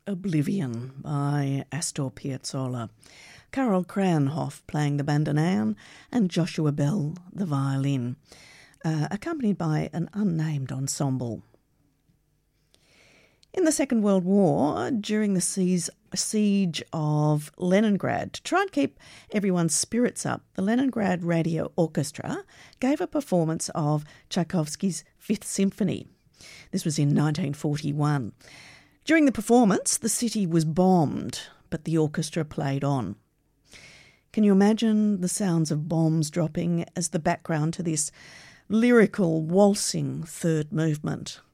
Oblivion by Astor Piazzolla. Karel Kranhoff playing the bandoneon and Joshua Bell the violin, accompanied by an unnamed ensemble. In the Second World War, during the siege of Leningrad, to try and keep everyone's spirits up, the Leningrad Radio Orchestra gave a performance of Tchaikovsky's Fifth Symphony. This was in 1941. During the performance, the city was bombed, but the orchestra played on. Can you imagine the sounds of bombs dropping as the background to this lyrical, waltzing third movement?